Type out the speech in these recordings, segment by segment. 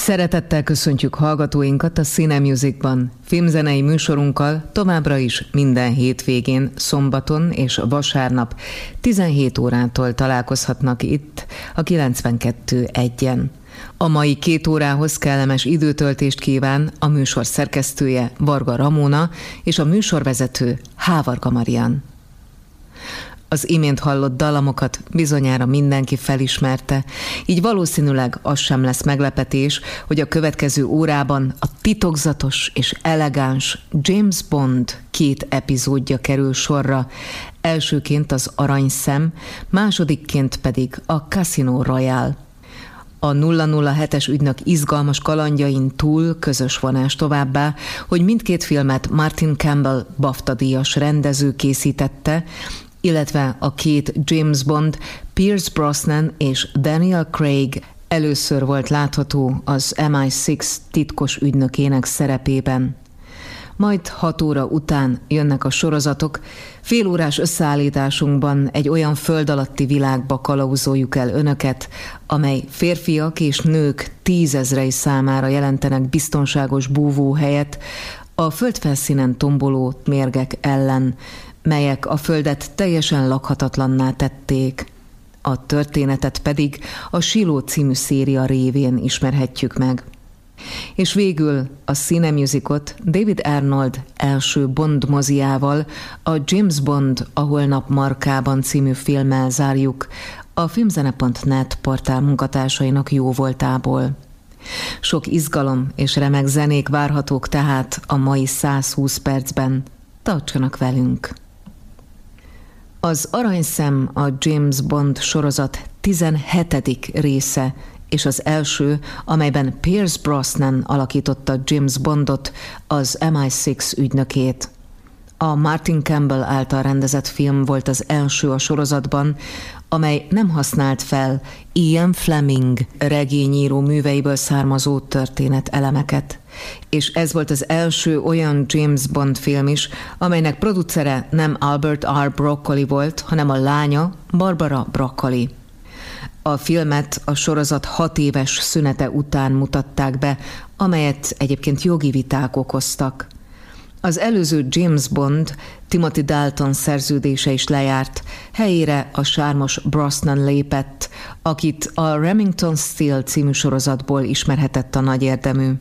Szeretettel köszöntjük hallgatóinkat a Cine Musicban. Filmzenei műsorunkkal továbbra is minden hétvégén, szombaton és vasárnap 17 órától találkozhatnak itt a 92.1-en. A mai 2 órához kellemes időtöltést kíván a műsor szerkesztője Varga Ramona és a műsorvezető Hávarga Marian. Az imént hallott dalamokat bizonyára mindenki felismerte, így valószínűleg az sem lesz meglepetés, hogy a következő órában a titokzatos és elegáns James Bond 2 epizódja kerül sorra, elsőként az Aranyszem, másodikként pedig a Casino Royale. A 007-es ügynök izgalmas kalandjain túl közös vonás továbbá, hogy mindkét filmet Martin Campbell BAFTA-díjas rendező készítette, illetve a 2 James Bond, Pierce Brosnan és Daniel Craig először volt látható az MI6 titkos ügynökének szerepében. Majd 6 óra után jönnek a sorozatok, félórás összeállításunkban egy olyan föld alatti világba kalauzoljuk el önöket, amely férfiak és nők 10 000 számára jelentenek biztonságos búvóhelyet a földfelszínen tomboló mérgek ellen, melyek a földet teljesen lakhatatlanná tették. A történetet pedig a Shiloh című széria révén ismerhetjük meg. És végül a Cine Musicot David Arnold első Bond moziával, a James Bond a holnap markában című filmmel zárjuk a filmzene.net portál munkatársainak jóvoltából. Sok izgalom és remek zenék várhatók tehát a mai 120 percben. Tartsanak velünk! Az Aranyszem a James Bond sorozat 17. része, és az első, amelyben Pierce Brosnan alakította James Bondot, az MI6 ügynökét. A Martin Campbell által rendezett film volt az első a sorozatban, amely nem használt fel Ian Fleming regényíró műveiből származó történetelemeket. És ez volt az első olyan James Bond film is, amelynek producere nem Albert R. Broccoli volt, hanem a lánya, Barbara Broccoli. A filmet a sorozat 6 éves szünete után mutatták be, amelyet egyébként jogi viták okoztak. Az előző James Bond, Timothy Dalton szerződése is lejárt, helyére a sármos Brosnan lépett, akit a Remington Steele című sorozatból ismerhetett a nagy érdemű.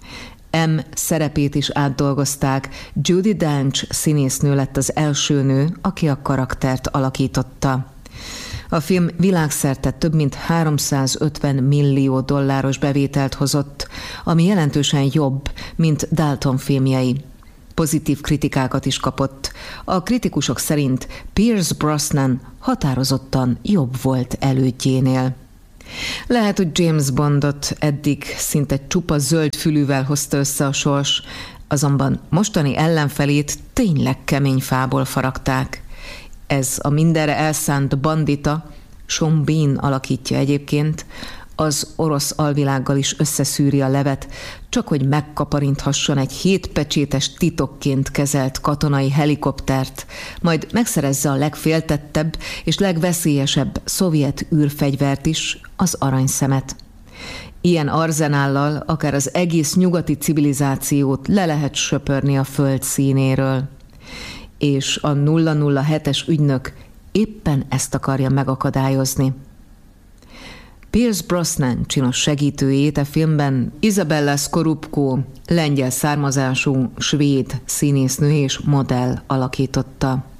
M szerepét is átdolgozták, Judi Dench színésznő lett az első nő, aki a karaktert alakította. A film világszerte több mint 350 millió dolláros bevételt hozott, ami jelentősen jobb, mint Dalton filmjei. Pozitív kritikákat is kapott. A kritikusok szerint Pierce Brosnan határozottan jobb volt elődjénél. Lehet, hogy James Bondot eddig szinte csupa zöld fülűvel hozta össze a sors, azonban mostani ellenfelét tényleg kemény fából faragták. Ez a mindenre elszánt bandita, Sean Bean alakítja egyébként, az orosz alvilággal is összeszűri a levet, csak hogy megkaparinthasson egy 7 pecsétes titokként kezelt katonai helikoptert, majd megszerezze a legféltettebb és legveszélyesebb szovjet űrfegyvert is, az Aranyszemet. Ilyen arzenállal akár az egész nyugati civilizációt le lehet söpörni a föld színéről. És a 007-es ügynök éppen ezt akarja megakadályozni. Pierce Brosnan csinos segítőjét a filmben Izabella Scorupco, lengyel származású svéd színésznő és modell alakította.